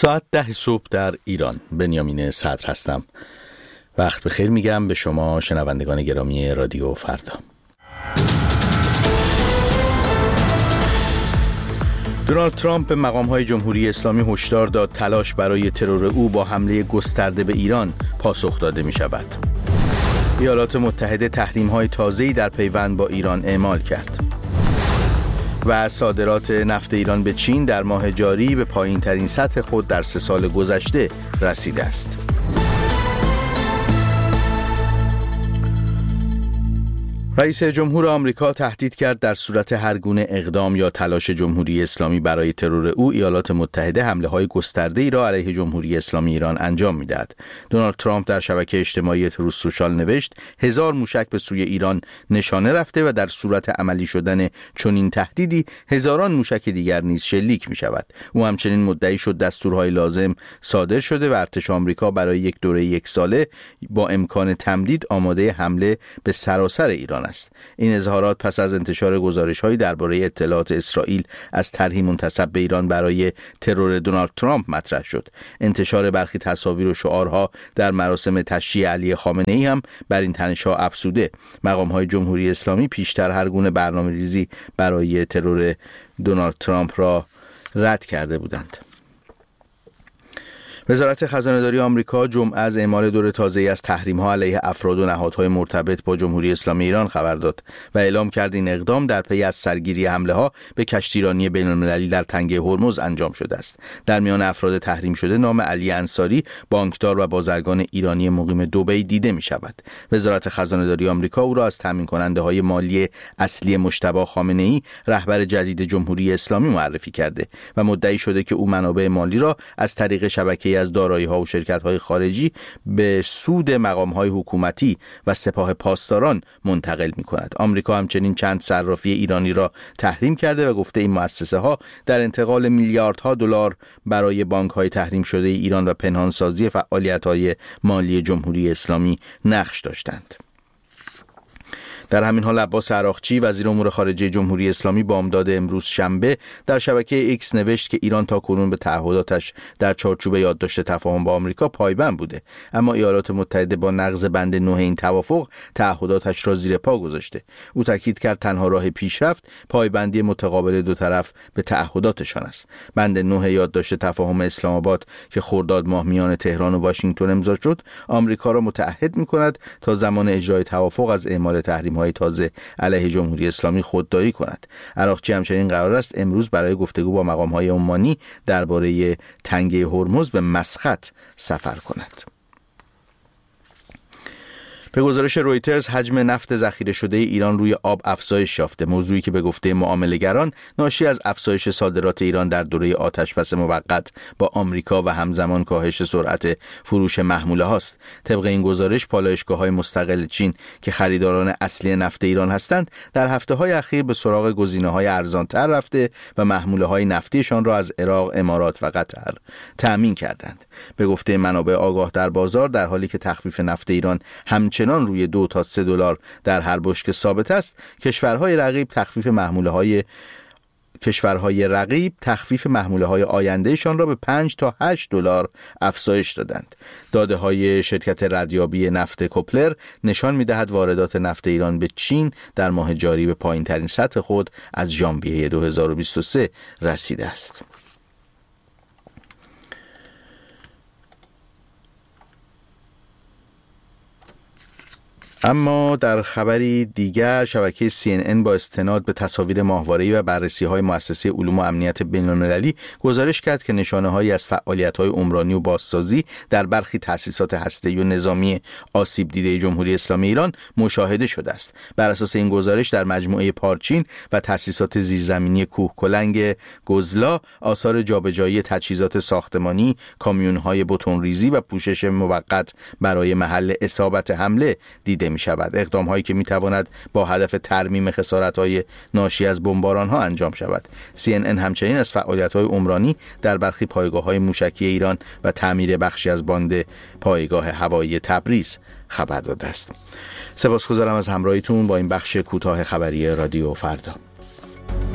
ساعت 10 صبح در ایران. بنیامین صدر هستم. وقت بخیر میگم به شما شنوندگان گرامی رادیو فردا. دونالد ترامپ به مقام‌های جمهوری اسلامی هشدار داد تلاش برای ترور او با حمله گسترده به ایران پاسخ داده می‌شود. ایالات متحده تحریم‌های تازه‌ای در پیوند با ایران اعمال کرد. و صادرات نفت ایران به چین در ماه جاری به پایین‌ترین سطح خود در 3 سال گذشته رسیده است. رئیس جمهور آمریکا تهدید کرد در صورت هر گونه اقدام یا تلاش جمهوری اسلامی برای ترور او، ایالات متحده حمله‌های گسترده‌ای را علیه جمهوری اسلامی ایران انجام می‌دهد. دونالد ترامپ در شبکه اجتماعی تروث سوشال نوشت: 1000 موشک به سوی ایران نشانه رفته و در صورت عملی شدن چنین تهدیدی هزاران موشک دیگر نیز شلیک می‌شود. او همچنین مدعی شد دستورهای لازم صادر شده و ارتش آمریکا برای یک دوره 1 ساله با امکان تمدید آماده حمله به سراسر ایران است. این اظهارات پس از انتشار گزارش‌هایی درباره اطلاعات اسرائیل از طرحی منتسب به ایران برای ترور دونالد ترامپ مطرح شد. انتشار برخی تصاویر و شعارها در مراسم تشییع علی خامنه‌ای هم بر این تنش‌ها افزوده. مقام‌های جمهوری اسلامی پیشتر هر گونه برنامه‌ریزی برای ترور دونالد ترامپ را رد کرده بودند. وزارت خزانه‌داری آمریکا جمعه از اعمال دور تازه‌ای از تحریم‌ها علیه افراد و نهادهای مرتبط با جمهوری اسلامی ایران خبر داد و اعلام کرد این اقدام در پی از سرگیری حمله‌ها به کشتیرانی بین‌المللی در تنگه هرمز انجام شده است. در میان افراد تحریم شده نام علی انصاری، بانکدار و بازرگان ایرانی مقیم دبی دیده می‌شود. وزارت خزانه‌داری آمریکا او را از تامین کننده‌های مالی اصلی مجتبی خامنه‌ای، رهبر جدید جمهوری اسلامی معرفی کرده و مدعی شده که او منابع مالی را از طریق شبکه از دارایی‌ها و شرکت‌های خارجی به سود مقام‌های حکومتی و سپاه پاسداران منتقل می‌کند. آمریکا همچنین چند صرافی ایرانی را تحریم کرده و گفته این مؤسسه‌ها در انتقال میلیاردها دلار برای بانک‌های تحریم شده ایران و پنهانسازی فعالیت‌های مالی جمهوری اسلامی نقش داشتند. در همین حال عباس عراقچی وزیر امور خارجه جمهوری اسلامی بامداد امروز شنبه در شبکه ایکس نوشت که ایران تاکنون به تعهداتش در چارچوب یادداشت تفاهم با آمریکا پایبند بوده، اما ایالات متحده با نقض بند 9 این توافق تعهداتش را زیر پا گذاشته. او تاکید کرد تنها راه پیشرفت پایبندی متقابل دو طرف به تعهداتشان است. بند 9 یادداشت تفاهم اسلام آباد که خرداد ماه میان تهران و واشنگتن امضا شد، آمریکا را متعهد می‌کند تا زمان اجرای توافق از اعمال تحریم‌های تازه علیه جمهوری اسلامی خودداری کند. عراقچی همچنین قرار است امروز برای گفتگو با مقام‌های عمانی درباره تنگه هرمز به مسقط سفر کند. به گزارش رویترز حجم نفت ذخیره شده ایران روی آب افزایش یافته، موضوعی که به گفته معامله‌گران ناشی از افزایش صادرات ایران در دوره آتش‌بس موقت با آمریکا و همزمان کاهش سرعت فروش محموله هاست. طبق این گزارش پالایشگاه‌های مستقل چین که خریداران اصلی نفت ایران هستند در هفته‌های اخیر به سراغ گزینه‌های ارزان‌تر رفته و محموله‌های نفتیشان را از عراق، امارات و قطر تأمین کردند. به گفته منابع آگاه در بازار، در حالی که تخفیف نفت ایران همچنان روی 2 تا 3 دلار در هر بشکه ثابت است، کشورهای رقیب تخفیف محموله‌های آیندهشان را به 5 تا 8 دلار افزایش دادند. داده‌های شرکت ردیابی نفت کوپلر نشان می‌دهد واردات نفت ایران به چین در ماه جاری به پایین‌ترین سطح خود از ژانویه 2023 رسیده است. اما در خبری دیگر، شبکه CNN با استناد به تصاویر ماهواره‌ای و بررسی‌های مؤسسه علوم و امنیت بین‌المللی گزارش کرد که نشانه‌هایی از فعالیت‌های عمرانی و بازسازی در برخی تأسیسات هسته‌ای و نظامی آسیب دیده جمهوری اسلامی ایران مشاهده شده است. بر اساس این گزارش در مجموعه پارچین و تأسیسات زیرزمینی کوهکلنگ گزلا آثار جابجایی تجهیزات ساختمانی، کامیون‌های بتون‌ریزی و پوشش موقت برای محل اصابت حمله دیده می شود. اقدام هایی که می تواند با هدف ترمیم خسارت های ناشی از بمباران ها انجام شود. CNN همچنین از فعالیت های عمرانی در برخی پایگاه های موشکی ایران و تعمیر بخشی از باند پایگاه هوایی تبریز خبر داده است. سپاسگزارم از همراهیتون با این بخش کوتاه خبری رادیو فردا.